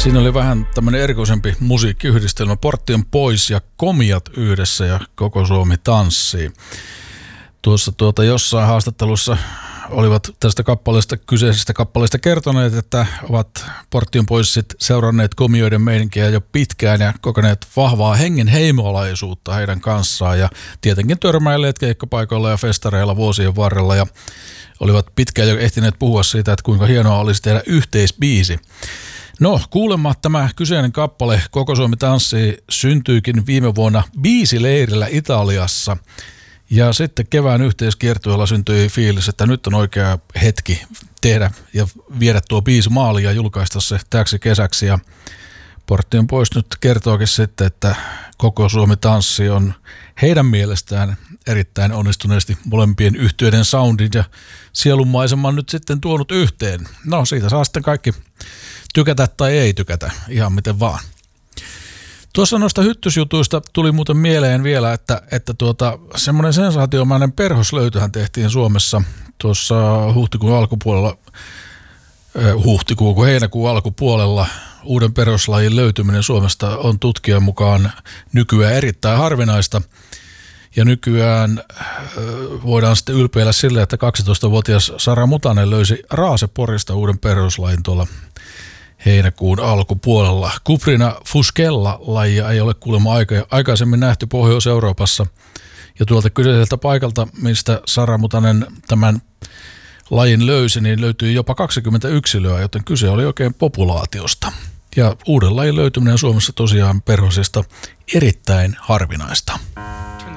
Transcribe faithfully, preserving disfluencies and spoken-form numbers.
Siinä oli vähän tämmöinen erikoisempi musiikkiyhdistelmä. Portti on pois ja Komiat yhdessä ja Koko Suomi tanssii. Tuossa tuota jossain haastattelussa olivat tästä kappaleesta, kyseisestä kappaleesta kertoneet, että ovat Portti on pois sit seuranneet komioiden meininkiä jo pitkään ja kokeneet vahvaa hengen heimolaisuutta heidän kanssaan ja tietenkin törmäilleet keikkapaikoilla ja festareilla vuosien varrella ja olivat pitkään jo ehtineet puhua siitä, että kuinka hienoa olisi tehdä yhteisbiisi. No, kuulemma tämä kyseinen kappale Koko Suomi tanssii syntyikin viime vuonna biisileirillä Italiassa. Ja sitten kevään yhteiskiertueella syntyi fiilis, että nyt on oikea hetki tehdä ja viedä tuo biisi maaliin ja julkaista se täksi kesäksi. Ja Portti on pois nyt kertookin sitten, että Koko Suomi tanssi on heidän mielestään erittäin onnistuneesti molempien yhtyeiden soundin ja sielunmaiseman nyt sitten tuonut yhteen. No, siitä saa sitten kaikki tykätä tai ei tykätä, ihan miten vaan. Tuossa noista hyttysjutuista tuli muuten mieleen vielä, että, että tuota, semmoinen sensaatiomainen perhoslöytöhän tehtiin Suomessa tuossa huhtikuun alkupuolella, äh, huhtikuun kuin heinäkuun alkupuolella. Uuden perhoslajin löytyminen Suomesta on tutkijan mukaan nykyään erittäin harvinaista. Ja nykyään äh, voidaan sitten ylpeillä sille, että kaksitoistavuotias Sara Mutanen löysi Raaseporista uuden perhoslajin tuolla heinäkuun alkupuolella. Cuprina fuscella-lajia ei ole kuulemma aika, aikaisemmin nähty Pohjois-Euroopassa. Ja tuolta kyseiseltä paikalta, mistä Sara Mutanen tämän lajin löysi, niin löytyi jopa kaksikymmentä yksilöä, joten kyse oli oikein populaatiosta. Ja uuden lajin löytyminen Suomessa tosiaan perhosista erittäin harvinaista.